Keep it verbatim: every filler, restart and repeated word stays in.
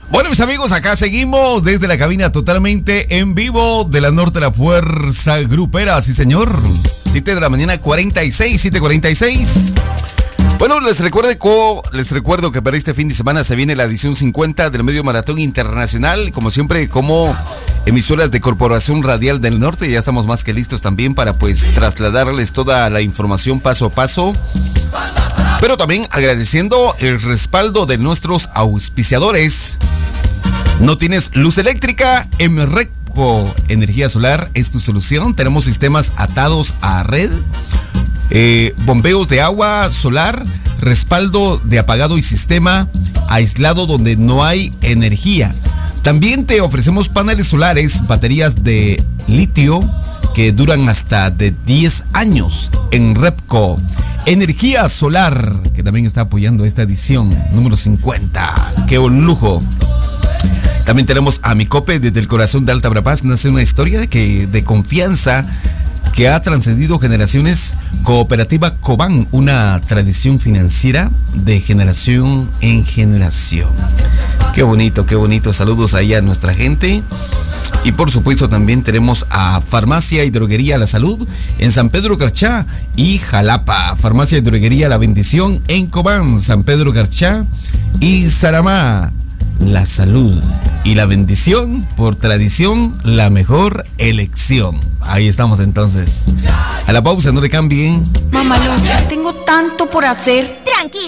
Bueno, mis amigos, acá seguimos desde la cabina totalmente en vivo de la Norte de la Fuerza Grupera. Sí, señor. siete de la mañana, cuarenta y seis, siete cuarenta y seis. Bueno, les recuerdo, co, les recuerdo que para este fin de semana se viene la edición cincuenta del Medio Maratón Internacional. Como siempre, como emisoras de Corporación Radial del Norte, ya estamos más que listos también para pues trasladarles toda la información paso a paso. Pero también agradeciendo el respaldo de nuestros auspiciadores. ¿No tienes luz eléctrica? Mrepco Energía Solar es tu solución. Tenemos sistemas atados a red, eh, bombeos de agua solar, respaldo de apagado y sistema aislado donde no hay energía. También te ofrecemos paneles solares, baterías de litio que duran hasta de diez años en Repco Energía Solar, que también está apoyando esta edición número cincuenta. ¡Qué lujo! También tenemos a Micope. Desde el corazón de Alta Verapaz nace una historia de, que, de confianza que ha trascendido generaciones. Cooperativa Cobán, una tradición financiera de generación en generación. Qué bonito, qué bonito. Saludos ahí a nuestra gente. Y por supuesto también tenemos a Farmacia y Droguería La Salud en San Pedro Garchá y Jalapa. Farmacia y Droguería La Bendición en Cobán, San Pedro Garchá y Saramá. La salud y la bendición, por tradición, la mejor elección. Ahí estamos entonces. A la pausa, no le cambien. Mamalucha, tengo tanto por hacer. Tranquila.